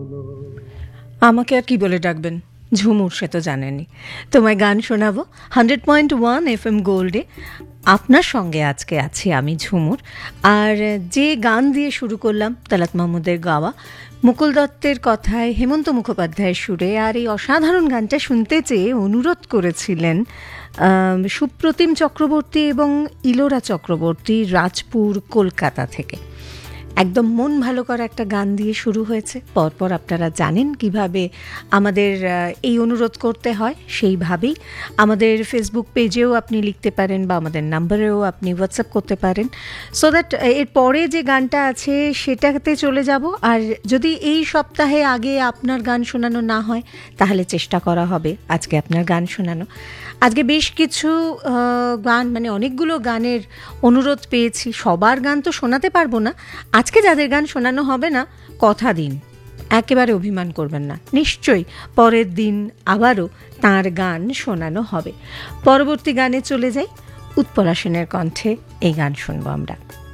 আমাকে আর কি বলে ডাকবেন, ঝুমুর, সে তো জানেনই। তোমায় গান শোনাবো 100.1 FM গোল্ডে। আপনার সঙ্গে আজকে আছি আমি, ঝুমুর। আর যে গান দিয়ে শুরু করলাম, তালাত মাহমুদের গাওয়া, মুকুল দত্তের কথায়, হেমন্ত মুখোপাধ্যায়ের সুরে, আর এই অসাধারণ গানটা শুনতে চেয়ে অনুরোধ করেছিলেন সুপ্রতিম চক্রবর্তী এবং ইলোরা চক্রবর্তী, রাজপুর, কলকাতা থেকে। একদম মন ভালো করা একটা গান দিয়ে শুরু হয়েছে। পরপর আপনারা জানেন কিভাবে আমাদের এই অনুরোধ করতে হয়, সেইভাবেই আমাদের ফেসবুক পেজেও আপনি লিখতে পারেন বা আমাদের নাম্বারেও আপনি হোয়াটসঅ্যাপ করতে পারেন, সো দ্যাট এর পরে যে গানটা আছে সেটাতে চলে যাব। আর যদি এই সপ্তাহে আগে আপনার গান শোনানো না হয়, তাহলে চেষ্টা করা হবে আজকে আপনার গান শোনানো। আজকে বেশ কিছু গান, মানে অনেকগুলো গানের অনুরোধ পেয়েছি। সবার গান তো শোনাতে পারবো না। আজকে যাদের গান শোনানো হবে না, কথা দিন, একেবারে অভিমান করবেন না, নিশ্চয়ই পরের দিন আবারও তাঁর গান শোনানো হবে। পরবর্তী গানে চলে যাই, উৎপলা সেনের কণ্ঠে এই গান শুনবো আমরা।